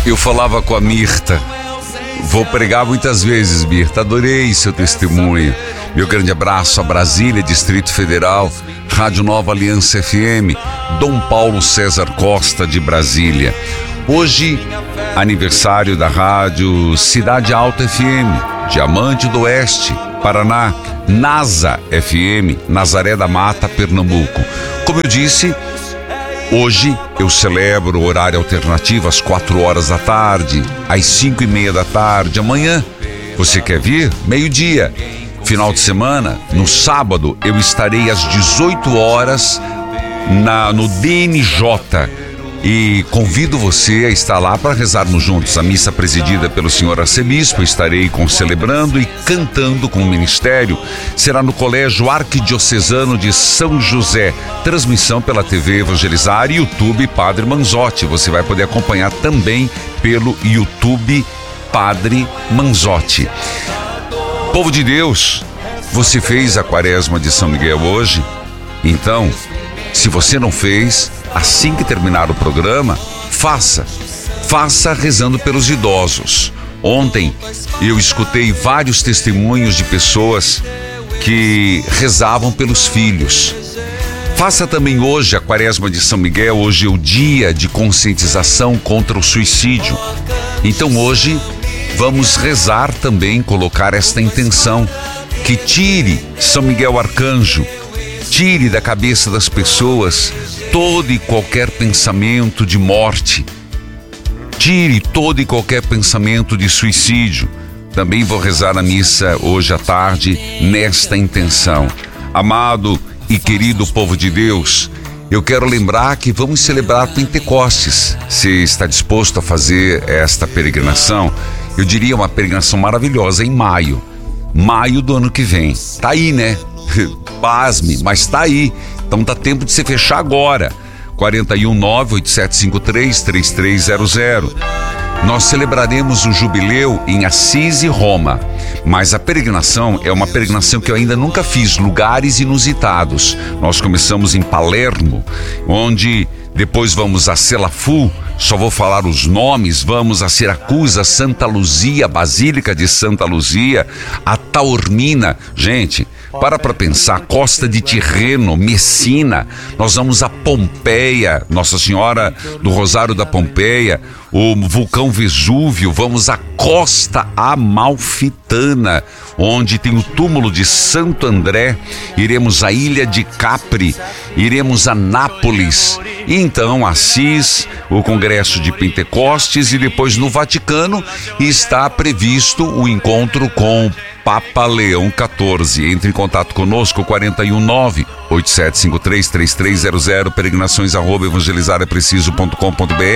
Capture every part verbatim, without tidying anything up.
Eu falava com a Mirta. Vou pregar muitas vezes, Mirta. Adorei seu testemunho. Meu grande abraço a Brasília, Distrito Federal, Rádio Nova Aliança F M, Dom Paulo César Costa de Brasília. Hoje, aniversário da rádio Cidade Alta F M, Diamante do Oeste, Paraná, NASA F M, Nazaré da Mata, Pernambuco. Como eu disse, hoje eu celebro o horário alternativo às quatro horas da tarde, às cinco e meia da tarde. Amanhã, você quer vir? Meio-dia. Final de semana, no sábado, eu estarei às dezoito horas na, no D N J. E convido você a estar lá para rezarmos juntos. A missa presidida pelo senhor arcebispo, estarei concelebrando e cantando com o ministério. Será no Colégio Arquidiocesano de São José. Transmissão pela T V Evangelizar e YouTube Padre Manzotti. Você vai poder acompanhar também pelo YouTube Padre Manzotti. Povo de Deus, você fez a quaresma de São Miguel hoje? Então, se você não fez, assim que terminar o programa, faça. Faça rezando pelos idosos. Ontem eu escutei vários testemunhos de pessoas que rezavam pelos filhos. Faça também hoje a quaresma de São Miguel. Hoje é o dia de conscientização contra o suicídio. Então hoje vamos rezar também, colocar esta intenção, que tire São Miguel Arcanjo, tire da cabeça das pessoas todo e qualquer pensamento de morte, tire todo e qualquer pensamento de suicídio. Também vou rezar a missa hoje à tarde nesta intenção. Amado e querido povo de Deus, eu quero lembrar que vamos celebrar Pentecostes. Se está disposto a fazer esta peregrinação, eu diria uma peregrinação maravilhosa em maio, maio do ano que vem. Tá aí, né? Pasme, mas tá aí. Então dá tempo de você fechar agora. quatro um nove, oito sete cinco três, três três zero zero. Nós celebraremos o jubileu em Assis e Roma, mas a peregrinação é uma peregrinação que eu ainda nunca fiz, lugares inusitados. Nós começamos em Palermo, onde depois vamos a Selafu, só vou falar os nomes, vamos a Siracusa, Santa Luzia, Basílica de Santa Luzia, a Taormina. Gente, para para pensar, Costa de Tirreno, Messina, nós vamos a Pompeia, Nossa Senhora do Rosário da Pompeia, o vulcão Vesúvio, vamos a Costa Amalfitana, onde tem o túmulo de Santo André, iremos à Ilha de Capri, iremos a Nápoles, e então Assis, o Congresso de Pentecostes, e depois no Vaticano está previsto o encontro com Papa Leão quatorze. Entre em contato conosco, quatro um nove, oito sete cinco três, três três zero zero, peregrinações arroba evangelizarepreciso ponto com ponto br,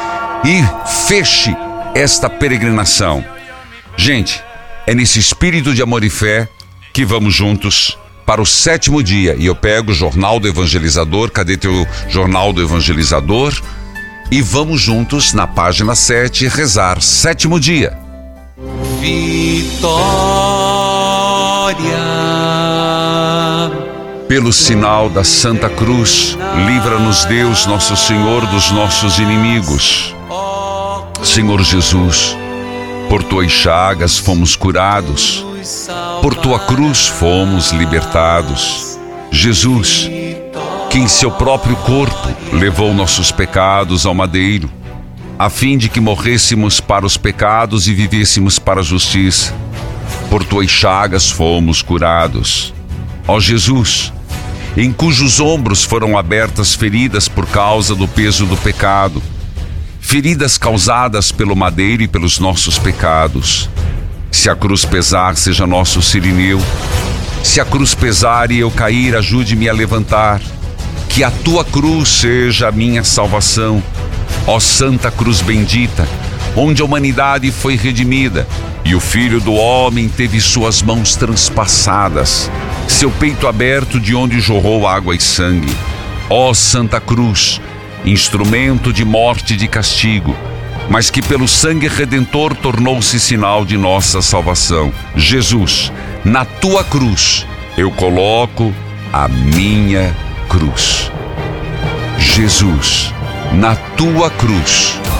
e feche esta peregrinação. Gente, é nesse espírito de amor e fé que vamos juntos para o sétimo dia. E eu pego o Jornal do Evangelizador. Cadê teu Jornal do Evangelizador? E vamos juntos na página sete rezar sétimo dia. Vitória. Pelo sinal da Santa Cruz, livra-nos Deus, nosso Senhor, dos nossos inimigos. Senhor Jesus, por tuas chagas fomos curados, por tua cruz fomos libertados. Jesus, que em seu próprio corpo levou nossos pecados ao madeiro, a fim de que morrêssemos para os pecados e vivêssemos para a justiça. Por tuas chagas fomos curados. Ó Jesus, em cujos ombros foram abertas feridas por causa do peso do pecado, feridas causadas pelo madeiro e pelos nossos pecados. Se a cruz pesar, seja nosso sirineu. Se a cruz pesar e eu cair, ajude-me a levantar. Que a tua cruz seja a minha salvação. Ó Santa Cruz bendita, onde a humanidade foi redimida e o Filho do Homem teve suas mãos transpassadas, seu peito aberto de onde jorrou água e sangue. Ó Santa Cruz, instrumento de morte e de castigo, mas que pelo sangue redentor tornou-se sinal de nossa salvação. Jesus, na tua cruz eu coloco a minha cruz. Jesus, na tua cruz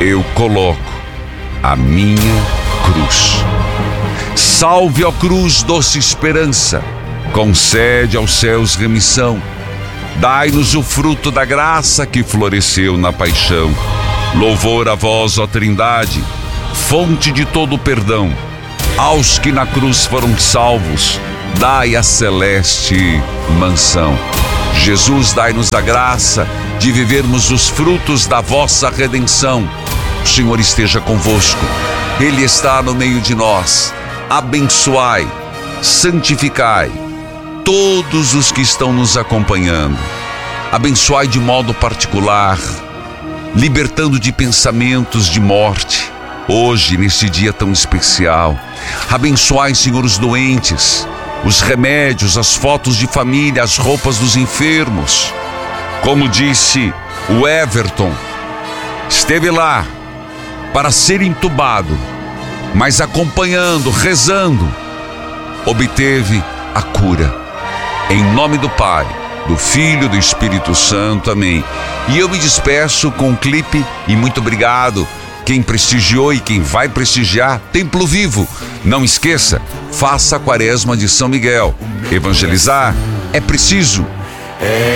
eu coloco a minha cruz. Salve, ó cruz, doce esperança, concede aos céus remissão. Dai-nos o fruto da graça que floresceu na paixão. Louvor a vós, ó Trindade, fonte de todo o perdão. Aos que na cruz foram salvos, dai a celeste mansão. Jesus, dai-nos a graça de vivermos os frutos da vossa redenção. O Senhor esteja convosco, Ele está no meio de nós. Abençoai, santificai todos os que estão nos acompanhando. Abençoai de modo particular, libertando de pensamentos de morte, hoje, neste dia tão especial. Abençoai, Senhor, os doentes, os remédios, as fotos de família, as roupas dos enfermos. Como disse o Everton, esteve lá para ser entubado, mas acompanhando, rezando, obteve a cura. Em nome do Pai, do Filho e do Espírito Santo, amém. E eu me despeço com um clipe e muito obrigado quem prestigiou e quem vai prestigiar Templo Vivo. Não esqueça, faça a Quaresma de São Miguel. Evangelizar é preciso.